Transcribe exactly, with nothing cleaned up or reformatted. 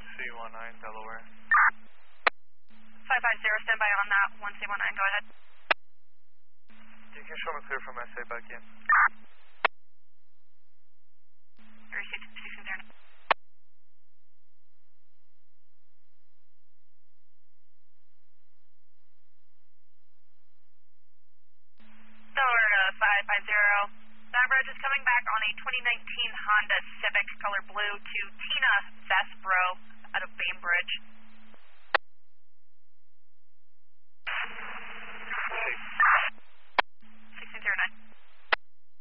C nineteen, Delaware. five five zero, stand by on that, one C nineteen, go ahead. You can show me clear from S A back in. Received, sixteen zero. Delaware to five five zero. That bridge is coming back on a twenty nineteen Honda Civic, color blue, to Tina